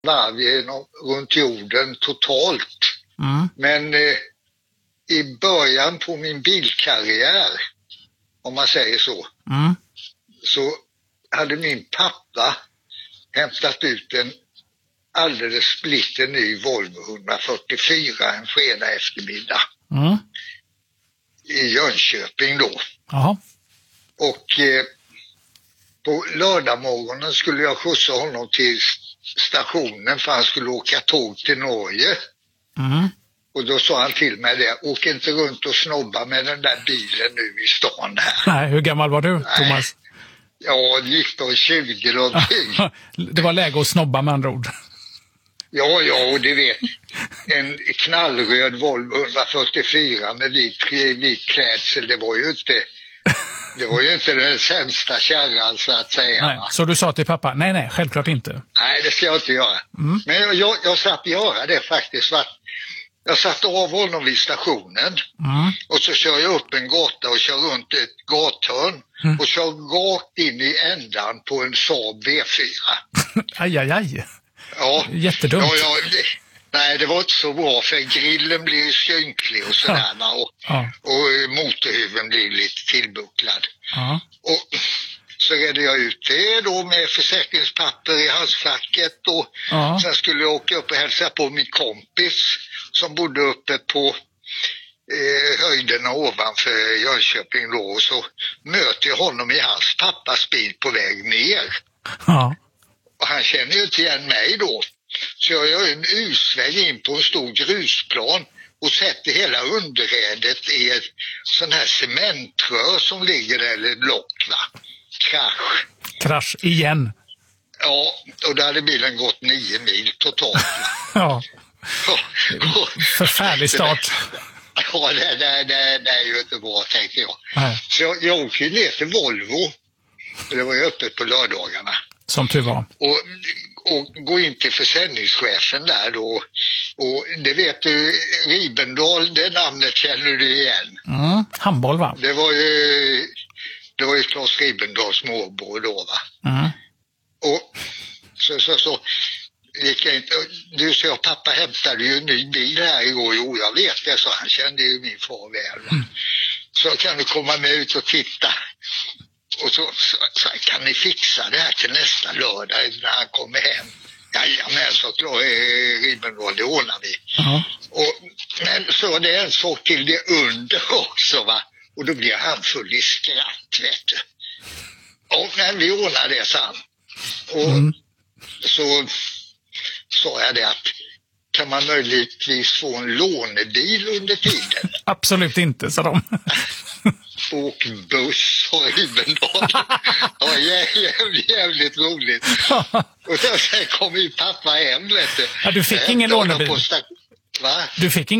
varv runt jorden totalt. Men i början på min bilkarriär, om man säger så, så hade min pappa hämtat ut en alldeles splitter ny Volvo 144 en fredag eftermiddag i Jönköping då. Aha. Och på lördagmorgonen skulle jag skjutsa honom till stationen för han skulle åka tåg till Norge. Och då sa han till mig det, åk inte runt och snobba med den där bilen nu i stan här. Nej, hur gammal var du, Thomas? Ja, 19-20 någonting. Det var läge att snobba med andra ord. Ja, och det vet. En knallröd Volvo 144 med vit klädsel, det var ju inte den sämsta kärran så att säga. Nej, så du sa till pappa, nej, självklart inte. Nej, det ska jag inte göra. Men jag satt göra det faktiskt. Jag satte av honom vid stationen och så kör jag upp en gata och kör runt ett gathörn och kör rakt in i ändan på en Saab V4. Aj. Ja. Jättedumt. Nej, det var inte så bra för grillen blir skynklig och sådär och motorhuven blir lite tillbucklad. Och så redde jag ut det då med försäkringspapper i halsfacket och sen skulle jag åka upp och hälsa på min kompis som bodde uppe på höjderna ovanför Jönköping då, och så möter jag honom i hans pappas bil på väg ner. Och han känner ju inte igen mig då. Så jag gör en U-sväng in på en stor grusplan och sätter hela underredet i ett sån här cementrör som ligger där, eller lock, va? Krasch igen. Ja, och där hade bilen gått 9 mil totalt. Ja. Förfärlig start. Ja, det är ju inte bra, tänkte jag. Så jag åker ner till Volvo. Det var ju öppet på lördagarna. Som tur var. Och gå in till försäljningschefen där då. Och det vet du, Ribendal, det namnet känner du igen. Handboll, va? Det var ju Claes Ribendals morbror då, va? Och så gick jag inte. Du sa, pappa hämtade ju en ny bil här igår. Jo, jag vet det, så han kände ju min far väl, va? Så kan du komma med ut och titta. Och så kan ni fixa det här till nästa lördag när han kommer hem. Jajamän, så klart Ribendal, det ordnar vi. Men så det är en sak till det under också, va? Och då blir han full i skratt, vet du. Och men vi ordnar det sen. Och så sa jag det att kan man möjligtvis få en lånebil under tiden? Absolut inte, sa de. Och buss och Ribendal. Ja, jävligt roligt. Och sen kom ju pappa hem, vet du. Ja, du fick ingen lånebil. Va? Du fick